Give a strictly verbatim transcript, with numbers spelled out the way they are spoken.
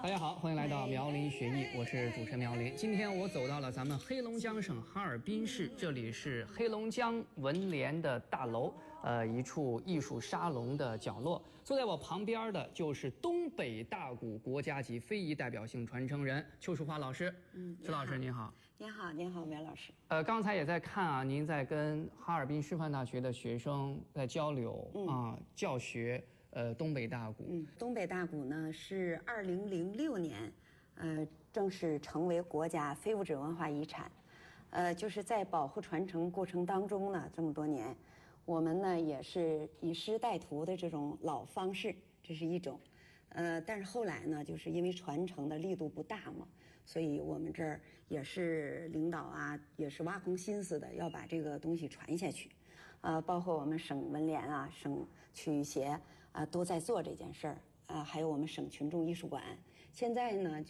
大家好，欢迎来到苗林学艺，我是主持人苗林。今天我走到了咱们黑龙江省哈尔滨市，这里是黑龙江文联的大楼，呃，一处艺术沙龙的角落。坐在我旁边的就是东北大鼓国家级非遗代表性传承人邱淑华老师。嗯，邱老师您好。 您好，您好，苗老师。 呃，刚才也在看啊，您在跟哈尔滨师范大学的学生在交流、嗯、啊，教学。呃，东北大鼓， 嗯，东北大鼓呢是二零零六年，呃，正式成为国家非物质文化遗产。呃，就是在保护传承过程当中呢，这么多年，我们呢也是以师带徒的这种老方式，这是一种。呃，但是后来呢，就是因为传承的力度不大嘛，所以我们这儿也是领导啊，也是挖空心思的要把这个东西传下去。呃，包括我们省文联啊、省曲艺协啊，都在做这件事儿啊，还有我们省群众艺术馆。现在呢，